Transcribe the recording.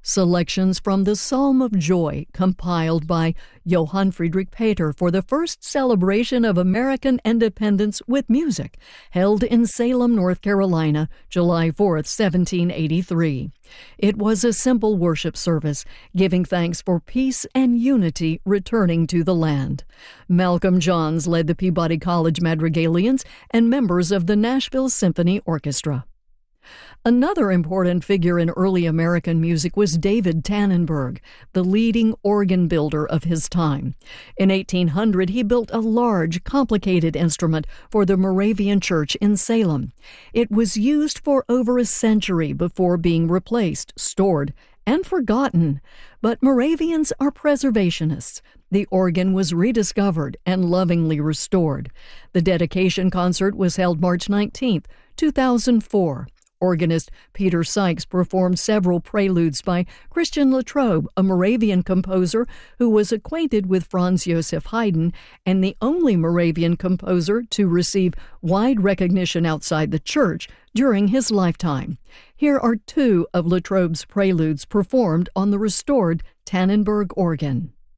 Selections from the Psalm of Joy, compiled by Johann Friedrich Peter for the first celebration of American independence with music, held in Salem, North Carolina, July 4th, 1783. It was a simple worship service, giving thanks for peace and unity returning to the land. Malcolm Johns led the Peabody College Madrigalians and members of the Nashville Symphony Orchestra. Another important figure in early American music was David Tannenberg, the leading organ builder of his time. In 1800, he built a large, complicated instrument for the Moravian Church in Salem. It was used for over a century before being replaced, stored, and forgotten. But Moravians are preservationists. The organ was rediscovered and lovingly restored. The dedication concert was held March 19, 2004. Organist Peter Sykes performed several preludes by Christian Latrobe, a Moravian composer who was acquainted with Franz Joseph Haydn and the only Moravian composer to receive wide recognition outside the church during his lifetime. Here are two of Latrobe's preludes performed on the restored Tannenberg organ.